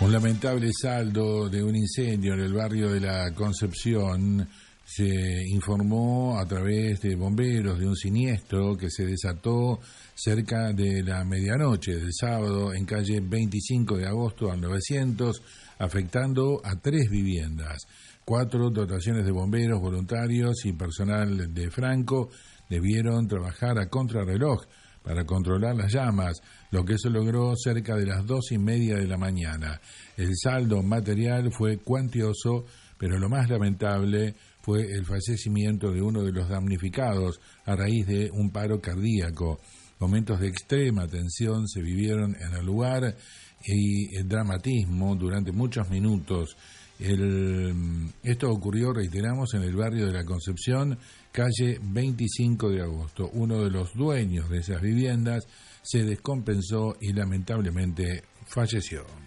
Un lamentable saldo de un incendio en el barrio de la Concepción. Se informó a través de bomberos de un siniestro que se desató cerca de la medianoche del sábado en calle 25 de agosto al 900, afectando a 3 viviendas. 4 dotaciones de bomberos voluntarios y personal de Franco debieron trabajar a contrarreloj para controlar las llamas, lo que se logró cerca de las 2:30 de la mañana. El saldo material fue cuantioso, pero lo más lamentable fue el fallecimiento de uno de los damnificados a raíz de un paro cardíaco. Momentos de extrema tensión se vivieron en el lugar y el dramatismo durante muchos minutos. Esto ocurrió, reiteramos, en el barrio de la Concepción, calle 25 de agosto. Uno de los dueños de esas viviendas se descompensó y lamentablemente falleció.